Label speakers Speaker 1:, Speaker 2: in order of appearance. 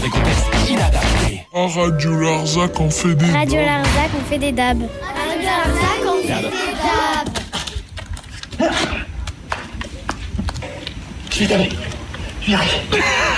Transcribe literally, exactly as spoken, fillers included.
Speaker 1: Les contextes inadaptés.
Speaker 2: À Radio Larzac, on fait des
Speaker 3: Radio
Speaker 2: dabs.
Speaker 3: Larzac, on fait des dabs.
Speaker 4: Radio Larzac, on fait des dabs.
Speaker 1: Je suis allé. Je vais y arriver.